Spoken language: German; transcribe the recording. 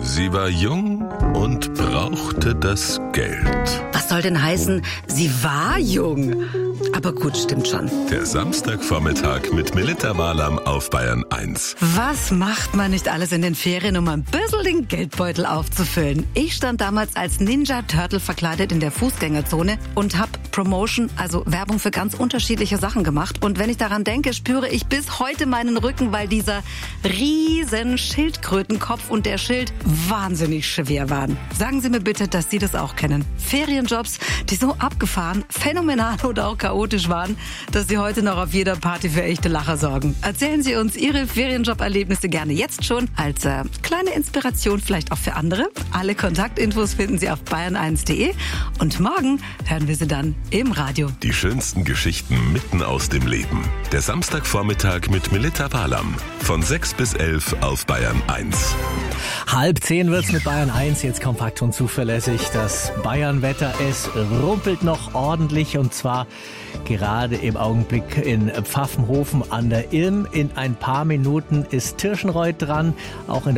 Sie war jung und brauchte das Geld. Was soll denn heißen, sie war jung? Aber gut, stimmt schon. Der Samstagvormittag mit Melitta Walam auf Bayern 1. Was macht man nicht alles in den Ferien, um ein bisschen den Geldbeutel aufzufüllen? Ich stand damals als Ninja Turtle verkleidet in der Fußgängerzone und habe Promotion, also Werbung für ganz unterschiedliche Sachen gemacht. Und wenn ich daran denke, spüre ich bis heute meinen Rücken, weil dieser riesen Schildkrötenkopf und der Schild wahnsinnig schwer waren. Sagen Sie mir bitte, dass Sie das auch kennen. Ferienjobs, die so abgefahren, phänomenal oder auch chaotisch waren, dass Sie heute noch auf jeder Party für echte Lacher sorgen. Erzählen Sie uns Ihre Ferienjob-Erlebnisse gerne jetzt schon als kleine Inspiration vielleicht auch für andere. Alle Kontaktinfos finden Sie auf bayern1.de und morgen hören wir Sie dann im Radio. Die schönsten Geschichten mitten aus dem Leben. Der Samstagvormittag mit Melitta Walam. Von 6 bis 11 auf Bayern 1. 9:30 wird's mit Bayern 1. Jetzt kompakt und zuverlässig. Das Bayern-Wetter, es rumpelt noch ordentlich und zwar gerade im Augenblick in Pfaffenhofen an der Ilm. In ein paar Minuten ist Tirschenreuth dran. Auch in der